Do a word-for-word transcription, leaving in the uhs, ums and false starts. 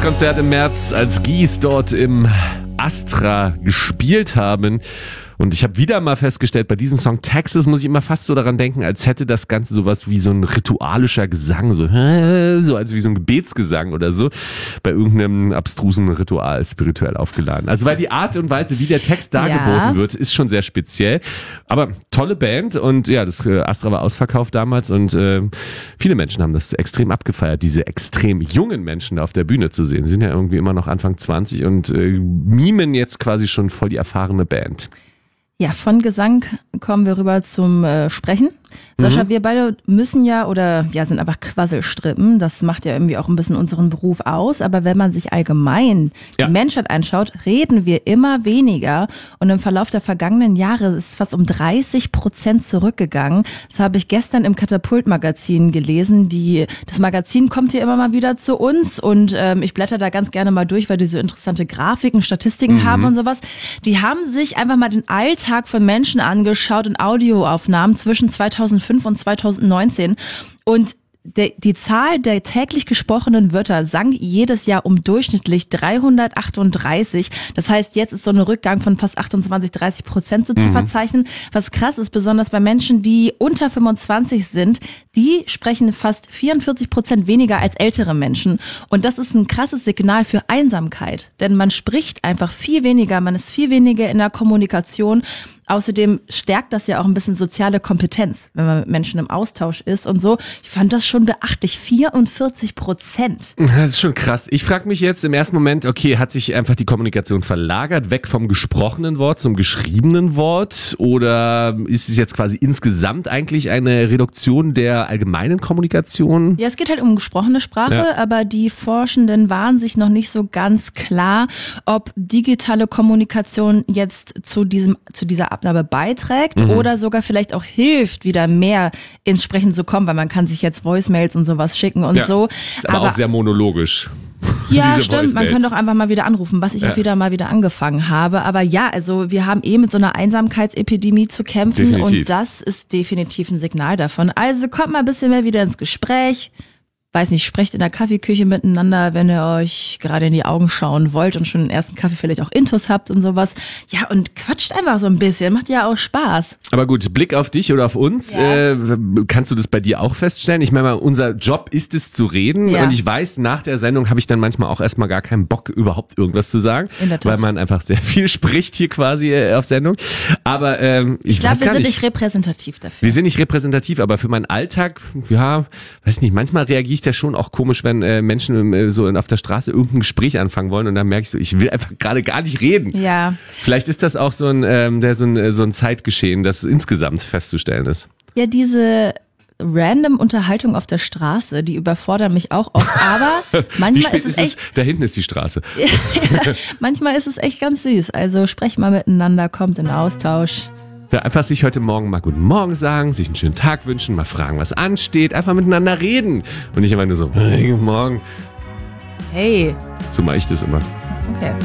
Abschiedskonzert im März, als Gies dort im Astra gespielt haben. Und ich habe wieder mal festgestellt, bei diesem Song Texas muss ich immer fast so daran denken, als hätte das Ganze sowas wie so ein ritualischer Gesang, so, so als wie so ein Gebetsgesang oder so, bei irgendeinem abstrusen Ritual spirituell aufgeladen. Also weil die Art und Weise, wie der Text dargeboten ja. wird, ist schon sehr speziell. Aber tolle Band und ja, das Astra war ausverkauft damals und äh, viele Menschen haben das extrem abgefeiert, diese extrem jungen Menschen da auf der Bühne zu sehen. Sie sind ja irgendwie immer noch Anfang zwanzig und äh, mimen jetzt quasi schon voll die erfahrene Band. Ja, von Gesang kommen wir rüber zum äh, Sprechen. Sascha, mhm. wir beide müssen ja oder ja sind einfach Quasselstrippen. Das macht ja irgendwie auch ein bisschen unseren Beruf aus. Aber wenn man sich allgemein ja. die Menschheit anschaut, reden wir immer weniger. Und im Verlauf der vergangenen Jahre ist es fast um dreißig Prozent zurückgegangen. Das habe ich gestern im Katapult-Magazin gelesen. Die, das Magazin kommt hier immer mal wieder zu uns und ähm, ich blätter da ganz gerne mal durch, weil die so interessante Grafiken, Statistiken mhm. haben und sowas. Die haben sich einfach mal den Alltag von Menschen angeschaut in Audioaufnahmen zwischen zweitausendfünf und zweitausendneunzehn und de, die Zahl der täglich gesprochenen Wörter sank jedes Jahr um durchschnittlich dreihundertachtunddreißig. Das heißt, jetzt ist so ein Rückgang von fast achtundzwanzig, dreißig Prozent so mhm. zu verzeichnen. Was krass ist, besonders bei Menschen, die unter fünfundzwanzig sind, die sprechen fast vierundvierzig Prozent weniger als ältere Menschen. Und das ist ein krasses Signal für Einsamkeit, denn man spricht einfach viel weniger, man ist viel weniger in der Kommunikation. Außerdem stärkt das ja auch ein bisschen soziale Kompetenz, wenn man mit Menschen im Austausch ist und so. Ich fand das schon beachtlich, vierundvierzig Prozent. Das ist schon krass. Ich frage mich jetzt im ersten Moment, okay, hat sich einfach die Kommunikation verlagert, weg vom gesprochenen Wort zum geschriebenen Wort? Oder ist es jetzt quasi insgesamt eigentlich eine Reduktion der allgemeinen Kommunikation? Ja, es geht halt um gesprochene Sprache, ja. aber die Forschenden waren sich noch nicht so ganz klar, ob digitale Kommunikation jetzt zu diesem, zu dieser Abnahme beiträgt mhm. oder sogar vielleicht auch hilft, wieder mehr ins Sprechen zu kommen, weil man kann sich jetzt Voicemails und sowas schicken und ja, so. Ist aber, aber auch sehr monologisch. Ja, stimmt. Man kann doch einfach mal wieder anrufen, was ich ja. auch wieder mal wieder angefangen habe. Aber ja, also wir haben eh mit so einer Einsamkeitsepidemie zu kämpfen definitiv. Und das ist definitiv ein Signal davon. Also kommt mal ein bisschen mehr wieder ins Gespräch. Weiß nicht, sprecht in der Kaffeeküche miteinander, wenn ihr euch gerade in die Augen schauen wollt und schon den ersten Kaffee vielleicht auch Intus habt und sowas. Ja, und quatscht einfach so ein bisschen, macht ja auch Spaß. Aber gut, Blick auf dich oder auf uns, ja. äh, kannst du das bei dir auch feststellen? Ich meine mal, unser Job ist es zu reden ja. und ich weiß, nach der Sendung habe ich dann manchmal auch erstmal gar keinen Bock, überhaupt irgendwas zu sagen, weil man einfach sehr viel spricht hier quasi äh, auf Sendung. Aber ähm, ich, ich glaube, wir sind nicht repräsentativ dafür. Wir sind nicht repräsentativ, aber für meinen Alltag, ja, weiß nicht, manchmal reagiere ich ja schon auch komisch, wenn äh, Menschen äh, so in, auf der Straße irgendein Gespräch anfangen wollen und dann merke ich so, ich will einfach gerade gar nicht reden. Ja. Vielleicht ist das auch so ein, ähm, der, so ein, so ein Zeitgeschehen, das insgesamt festzustellen ist. Ja, diese random Unterhaltung auf der Straße, die überfordern mich auch oft, aber manchmal ist es echt... Es, da hinten ist die Straße. Ja, manchmal ist es echt ganz süß, also sprecht mal miteinander, kommt in Austausch. Ja, einfach sich heute Morgen mal guten Morgen sagen, sich einen schönen Tag wünschen, mal fragen, was ansteht, einfach miteinander reden und nicht immer nur so, hey, guten Morgen. Hey. So mache ich das immer. Okay.